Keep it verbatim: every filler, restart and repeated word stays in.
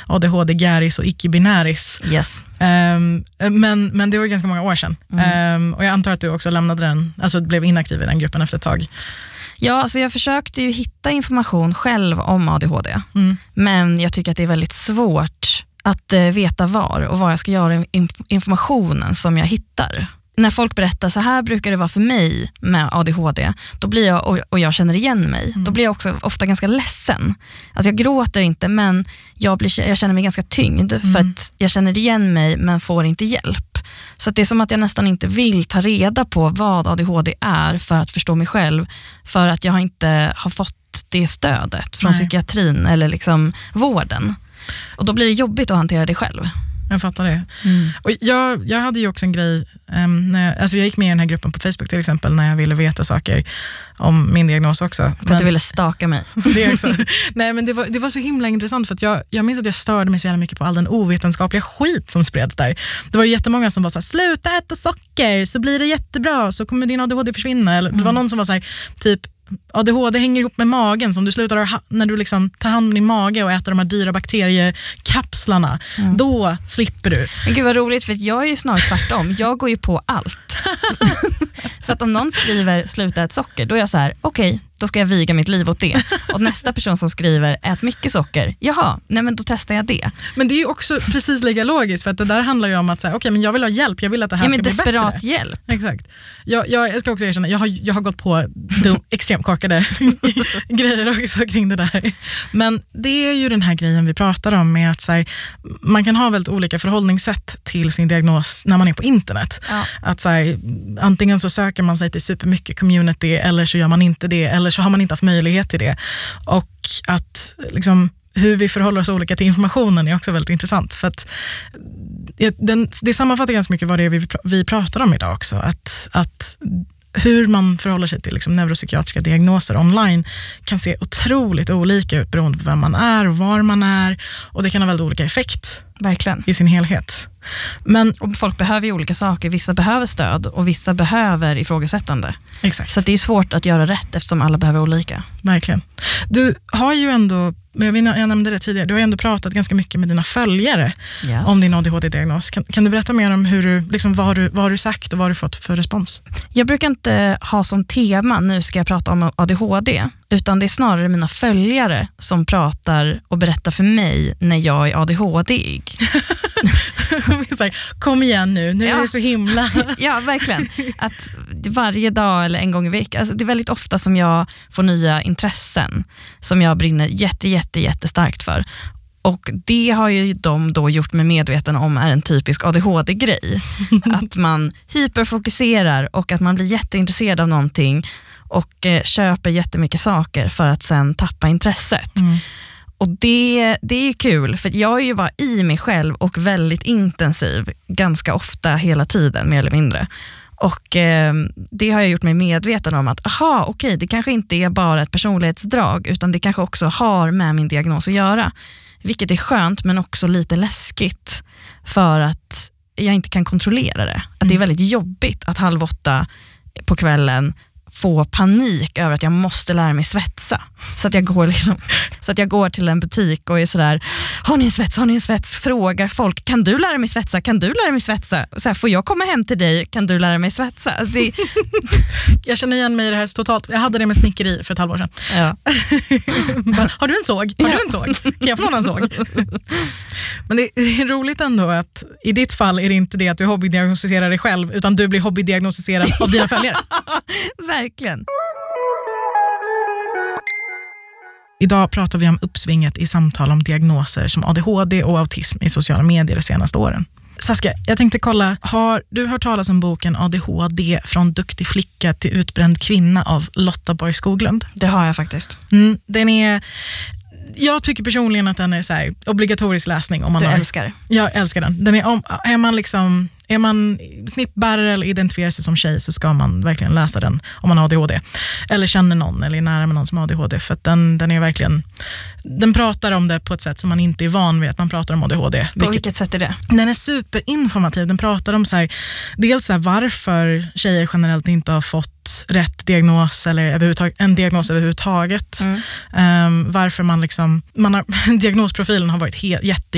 A D H D, Garis och icke-binäris. Yes. Um, men, men det var ganska många år sedan. Mm. Um, och jag antar att du också lämnade den, alltså blev inaktiv i den gruppen efter ett tag. Ja, alltså jag försökte ju hitta information själv om A D H D. Mm. Men jag tycker att det är väldigt svårt att uh, veta var och vad jag ska göra med inf- informationen som jag hittar. När folk berättar så här brukar det vara för mig med A D H D, då blir jag, och, och jag känner igen mig, mm. då blir jag också ofta ganska ledsen. Alltså jag gråter inte, men jag, blir, jag känner mig ganska tyngd mm. för att jag känner igen mig men får inte hjälp. Så att det är som att jag nästan inte vill ta reda på vad A D H D är för att förstå mig själv, för att jag inte har fått det stödet från Nej. psykiatrin eller liksom vården. Och då blir det jobbigt att hantera det själv. Jag fattar det. Mm. Och jag, jag hade ju också en grej, um, när jag, alltså jag gick med i den här gruppen på Facebook till exempel när jag ville veta saker om min diagnos också. För men, att du ville staka mig. Det också. Nej, men det var, det var så himla intressant för att jag, jag minns att jag störde mig så jävla mycket på all den ovetenskapliga skit som spreds där. Det var jättemånga som var så här: sluta äta socker så blir det jättebra, så kommer din A D H D försvinna. Eller mm. det var någon som var så här, typ A D H D hänger ihop med magen, så om du slutar när du liksom tar hand om din mage och äter de här dyra bakteriekapslarna, mm. då slipper du. Men gud vad roligt, för jag är ju snarare tvärtom. Jag går ju på allt. Så att om någon skriver sluta äta socker, då är jag så här: okej, okay, då ska jag viga mitt liv åt det. Och nästa person som skriver ät mycket socker, jaha, nej men då testar jag det. Men det är ju också precis lika logiskt, för att det där handlar ju om att säga, okej, okay, men jag vill ha hjälp, jag vill att det här ja, ska bli bättre. Desperat hjälp. Exakt. Jag, jag ska också erkänna, jag har, jag har gått på dum, extremt korkade grejer också kring det där. Men det är ju den här grejen vi pratar om med att så här, man kan ha väldigt olika förhållningssätt till sin diagnos när man är på internet. Ja. Att så här, antingen så söker man sig till supermycket community eller så gör man inte det, eller så har man inte haft möjlighet till det. Och att liksom, hur vi förhåller oss olika till informationen är också väldigt intressant. För att den, det sammanfattar ganska mycket vad det är vi, vi pratar om idag också. Att, att hur man förhåller sig till liksom neuropsykiatriska diagnoser online kan se otroligt olika ut beroende på vem man är och var man är. Och det kan ha väldigt olika effekt. Verkligen. I sin helhet. Men, och folk behöver ju olika saker. Vissa behöver stöd och vissa behöver ifrågasättande. Exakt. Så det är svårt att göra rätt eftersom alla behöver olika. Verkligen. Du har ju ändå, jag nämnde det tidigare, du har ju ändå pratat ganska mycket med dina följare yes. om din A D H D-diagnos. Kan, kan du berätta mer om hur du, liksom, vad, har du, vad har du sagt och vad har du fått för respons? Jag brukar inte ha som tema, nu ska jag prata om A D H D, utan det är snarare mina följare som pratar och berättar för mig när jag är A D H D-ig. Kom igen nu, nu ja. är det så himla. Ja, verkligen. Att varje dag eller en gång i veckan, alltså det är väldigt ofta som jag får nya intressen som jag brinner jätte, jätte, jättestarkt för. Och det har ju de då gjort mig medveten om är en typisk A D H D-grej. Att man hyperfokuserar och att man blir jätteintresserad av någonting och eh, köper jättemycket saker för att sen tappa intresset. Mm. Och det, det är ju kul, för jag är ju bara i mig själv och väldigt intensiv ganska ofta hela tiden, mer eller mindre. Och eh, det har jag gjort mig medveten om att aha, okej, det kanske inte är bara ett personlighetsdrag, utan det kanske också har med min diagnos att göra. Vilket är skönt men också lite läskigt för att jag inte kan kontrollera det. Att mm. det är väldigt jobbigt att halv åtta på kvällen få panik över att jag måste lära mig svetsa. Så att jag går liksom, så att jag går till en butik och är sådär: har ni en svets, har ni en svets? Frågar folk: kan du lära mig svetsa? Kan du lära mig svetsa? Så här, får jag komma hem till dig? Kan du lära mig svetsa? Alltså det... Jag känner igen mig i det här totalt. Jag hade det med snickeri för ett halvår sedan. Ja. Har du en såg? Har du en såg? Kan jag få någon såg? Men det är roligt ändå att i ditt fall är det inte det att du hobbydiagnostiserar dig själv, utan du blir hobbydiagnostiserad av dina följare. Verkligen. Idag pratar vi om uppsvinget i samtal om diagnoser som A D H D och autism i sociala medier de senaste åren. Saskia, jag tänkte kolla, har du hört talas om boken A D H D från duktig flicka till utbränd kvinna av Lotta Borg Skoglund? Det har jag faktiskt. Mm, den är... Jag tycker personligen att den är så här obligatorisk läsning. Om man du har, älskar? Jag älskar den. den är, om, är man liksom... Är man snippbärare eller identifierar sig som tjej, så ska man verkligen läsa den om man har A D H D. Eller känner någon eller är nära med någon som har A D H D. För att den, den är verkligen... Den pratar om det på ett sätt som man inte är van vid att man pratar om A D H D. På vilket, vilket sätt är det? Den är superinformativ. Den pratar om så här, dels så här, varför tjejer generellt inte har fått rätt diagnos eller överhuvudtaget, en diagnos överhuvudtaget. Mm. Um, varför man liksom... Man har, diagnosprofilen har varit helt, jätte